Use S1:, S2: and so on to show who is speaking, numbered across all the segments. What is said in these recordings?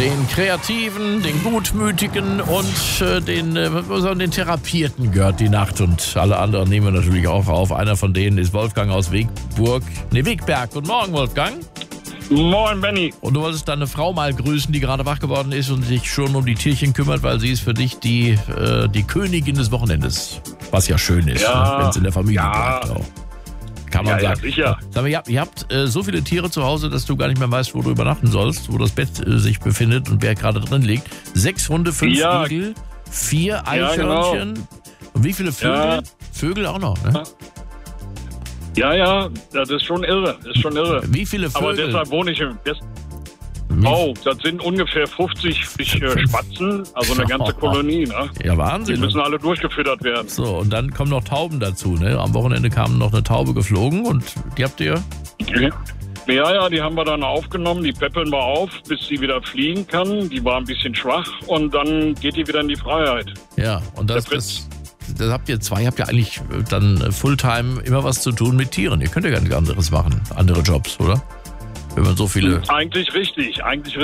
S1: Den Kreativen, den Gutmütigen und den Therapierten gehört die Nacht. Und alle anderen nehmen wir natürlich auch auf. Einer von denen ist Wolfgang aus Wegberg. Guten Morgen, Wolfgang.
S2: Moin, Benni.
S1: Und du wolltest deine Frau mal grüßen, die gerade wach geworden ist und sich schon um die Tierchen kümmert, weil sie ist für dich die Königin des Wochenendes. Was ja schön ist, wenn es in der Familie bleibt auch. Kann man sagen.
S2: Sicher.
S1: Sag mal, ihr habt so viele Tiere zu Hause, dass du gar nicht mehr weißt, wo du übernachten sollst, wo das Bett sich befindet und wer gerade drin liegt. 6 Hunde, 5 Igel, 4 Eichhörnchen. Genau. Und wie viele Vögel? Ja. Vögel auch noch, ne?
S2: Ja, das ist schon irre.
S1: Wie viele Vögel?
S2: Aber deshalb wohne ich im das sind ungefähr 50 Spatzen, also eine ganze Kolonie, ne?
S1: Ja, Wahnsinn.
S2: Die müssen alle durchgefüttert werden.
S1: So, und dann kommen noch Tauben dazu, ne? Am Wochenende kam noch eine Taube geflogen und die habt ihr?
S2: Ja, die haben wir dann aufgenommen, die peppeln wir auf, bis sie wieder fliegen kann. Die war ein bisschen schwach und dann geht die wieder in die Freiheit.
S1: Ja, und das habt ihr eigentlich dann Fulltime immer was zu tun mit Tieren. Ihr könnt ja gar nichts anderes machen, andere Jobs, oder? Wenn man so viele...
S2: Eigentlich richtig.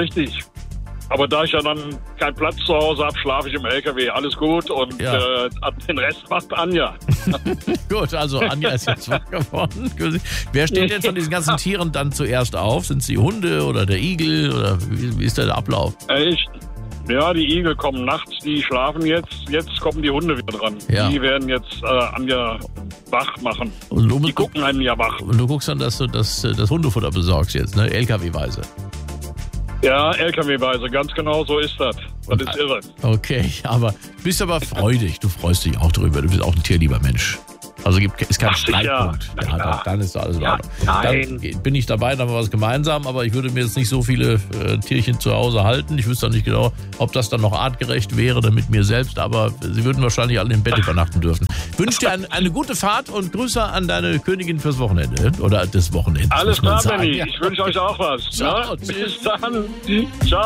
S2: Aber da ich ja dann keinen Platz zu Hause habe, schlafe ich im LKW. Alles gut und den Rest macht Anja.
S1: Gut, also Anja ist jetzt wach geworden. Wer steht jetzt von diesen ganzen Tieren dann zuerst auf? Sind es die Hunde oder der Igel? Oder wie ist der Ablauf?
S2: Ja, die Igel kommen nachts, die schlafen jetzt. Jetzt kommen die Hunde wieder dran. Ja. Die werden jetzt Anja wach machen. Die gucken einen ja wach.
S1: Und du guckst dann, dass du das Hundefutter besorgst jetzt, ne? LKW-weise.
S2: Ja, LKW-weise, ganz genau so ist das. Das ist irre.
S1: Okay, aber du bist aber freudig. Du freust dich auch drüber. Du bist auch ein tierlieber Mensch. Also ist kein Streitpunkt. Ja, dann ist alles in Ordnung. Dann bin ich dabei, dann haben wir was gemeinsam, aber ich würde mir jetzt nicht so viele Tierchen zu Hause halten. Ich wüsste auch nicht genau, ob das dann noch artgerecht wäre, dann mit mir selbst, aber sie würden wahrscheinlich alle im Bett übernachten dürfen. Ich wünsche dir eine gute Fahrt und Grüße an deine Königin fürs Wochenende oder des Wochenendes.
S2: Alles klar, Benni. Ich wünsche euch auch was.
S1: Ciao,
S2: Bis dann. Ciao.